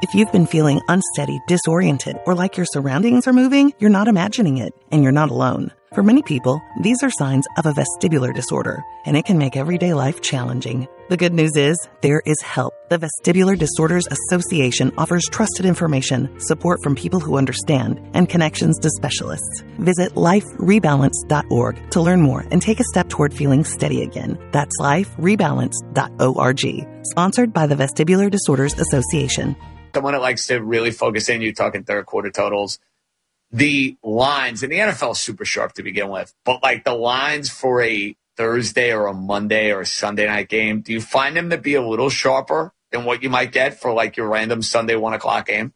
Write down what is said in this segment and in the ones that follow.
If you've been feeling unsteady, disoriented, or like your surroundings are moving, you're not imagining it, and you're not alone. For many people, these are signs of a vestibular disorder, and it can make everyday life challenging. The good news is, there is help. The Vestibular Disorders Association offers trusted information, support from people who understand, and connections to specialists. Visit liferebalance.org to learn more and take a step toward feeling steady again. That's liferebalance.org. Sponsored by the Vestibular Disorders Association. Someone that likes to really focus in, you're talking third quarter totals. The lines, and the NFL is super sharp to begin with, but like the lines for a Thursday or a Monday or a Sunday night game, do you find them to be a little sharper than what you might get for like your random Sunday 1 o'clock game?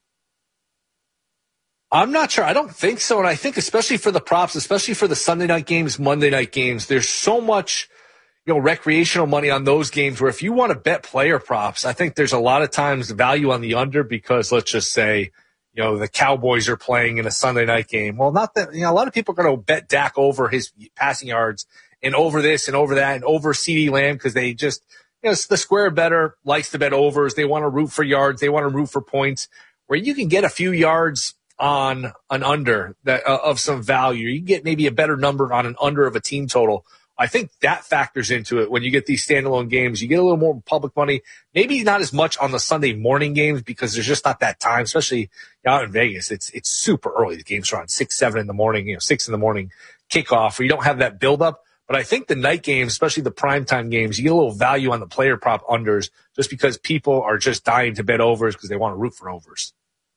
I'm not sure. I don't think so. And I think especially for the props, especially for the Sunday night games, Monday night games, there's so much, recreational money on those games where if you want to bet player props, I think there's a lot of times value on the under because let's just say, the Cowboys are playing in a Sunday night game. Well, not that, a lot of people are going to bet Dak over his passing yards and over this and over that and over CeeDee Lamb because they just, the square better likes to bet overs. They want to root for yards. They want to root for points where you can get a few yards on an under that of some value. You can get maybe a better number on an under of a team total. I think that factors into it when you get these standalone games. You get a little more public money, maybe not as much on the Sunday morning games because there's just not that time, especially out in Vegas. It's super early. The games are on 6, 7 in the morning, 6 in the morning kickoff where you don't have that buildup. But I think the night games, especially the primetime games, you get a little value on the player prop unders just because people are just dying to bet overs because they want to root for overs.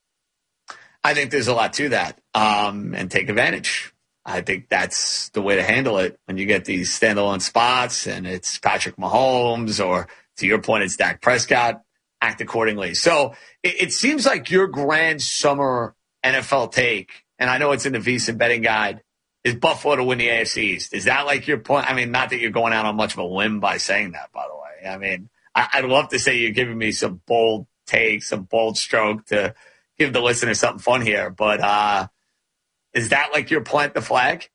I think there's a lot to that and take advantage. I think that's the way to handle it when you get these standalone spots and it's Patrick Mahomes or, to your point, it's Dak Prescott. Act accordingly. So it seems like your grand summer NFL take, and I know it's in the VSiN betting guide, is Buffalo to win the AFC East. Is that like your point? I mean, not that you're going out on much of a limb by saying that, by the way. I mean, I'd love to say you're giving me some bold take, some bold stroke to give the listener something fun here, but is that like your plant the flag?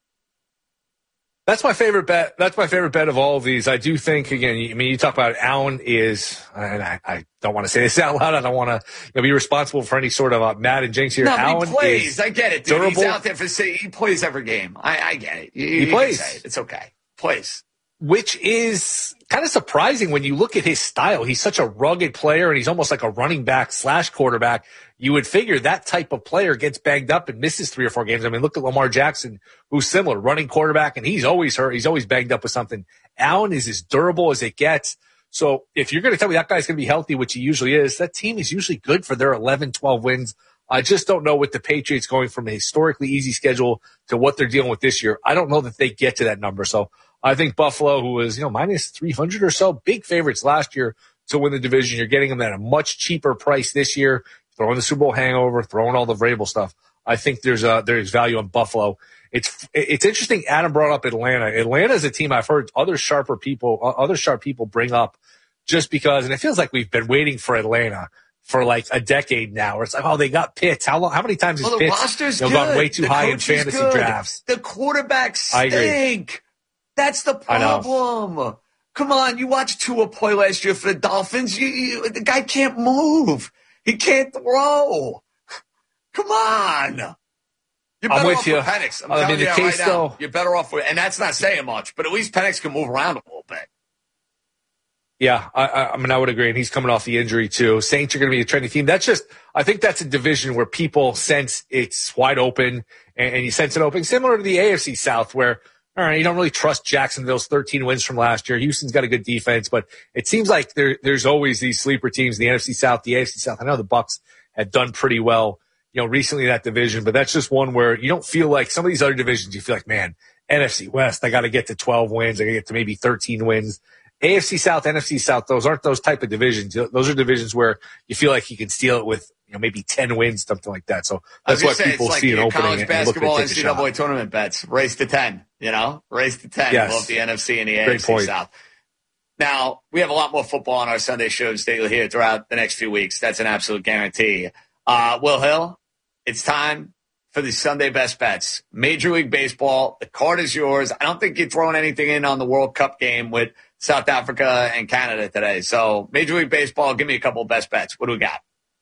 That's my favorite bet. That's my favorite bet of all of these. I do think, again, you talk about Allen is, and I don't want to say this out loud. I don't want to be responsible for any sort of mad and jinx here. No, Allen he plays. I get it, dude. Durable. He's out there he plays every game. I get it. He plays. Can say it. It's okay. Plays. Which is kind of surprising when you look at his style. He's such a rugged player, and he's almost like a running back / quarterback. You would figure that type of player gets banged up and misses 3 or 4 games. I mean, look at Lamar Jackson, who's similar, running quarterback, and he's always hurt. He's always banged up with something. Allen is as durable as it gets. So if you're going to tell me that guy's going to be healthy, which he usually is, that team is usually good for their 11, 12 wins. I just don't know with the Patriots going from a historically easy schedule to what they're dealing with this year. I don't know that they get to that number. So I think Buffalo, who was, minus 300 or so, big favorites last year to win the division. You're getting them at a much cheaper price this year, throwing the Super Bowl hangover, throwing all the Vrabel stuff. I think there's value on Buffalo. It's interesting. Adam brought up Atlanta. Atlanta is a team I've heard other sharp people bring up just because, and it feels like we've been waiting for Atlanta for like a decade now. Where it's like, oh, they got Pitts. How many times has Pitts gone way too high in fantasy drafts? The quarterbacks stink. That's the problem. Come on, you watched Tua play last year for the Dolphins. The guy can't move. He can't throw. Come on. You're better off with Penix. I'm telling you right now. You're better off with, and that's not saying much, but at least Penix can move around a little bit. Yeah, I would agree. And he's coming off the injury too. Saints are going to be a trending team. I think that's a division where people sense it's wide open and you sense it open. Similar to the AFC South where, all right, you don't really trust Jacksonville's 13 wins from last year. Houston's got a good defense, but it seems like there's always these sleeper teams, the NFC South, the AFC South. I know the Bucs had done pretty well, recently in that division, but that's just one where you don't feel like some of these other divisions, you feel like, man, NFC West, I got to get to 12 wins. I got to get to maybe 13 wins. AFC South, NFC South, those aren't those type of divisions. Those are divisions where you feel like you can steal it with, maybe 10 wins, something like that. So that's why people see an opening. College basketball NCAA tournament bets. Race to 10, Race to 10. Yes. Both the NFC and the AFC South. Now, we have a lot more football on our Sunday shows that you'll hear throughout the next few weeks. That's an absolute guarantee. Will Hill, it's time for the Sunday best bets. Major League Baseball, the card is yours. I don't think you're throwing anything in on the World Cup game with South Africa and Canada today. So Major League Baseball, give me a couple of best bets. What do we got?